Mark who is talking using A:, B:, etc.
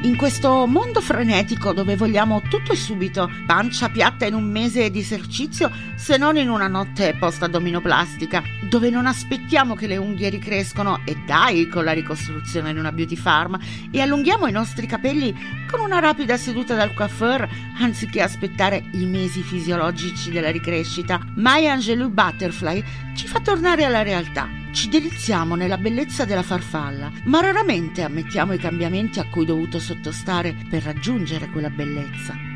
A: In questo mondo frenetico dove vogliamo tutto e subito, pancia piatta in un mese di esercizio se non in una notte post-addominoplastica, dove non aspettiamo che le unghie ricrescono e dai con la ricostruzione in una beauty farm e allunghiamo i nostri capelli con una rapida seduta dal coiffeur anziché aspettare i mesi fisiologici della ricrescita, Maya Angelou Butterfly ci fa tornare alla realtà. Ci deliziamo nella bellezza della farfalla, ma raramente ammettiamo i cambiamenti a cui dovuto sottostare per raggiungere quella bellezza.